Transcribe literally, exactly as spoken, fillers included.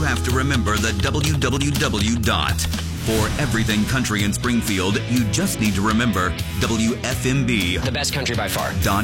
have to remember the W W W dot. For everything country in Springfield, you just need to remember W F M B. The best country by far. Dot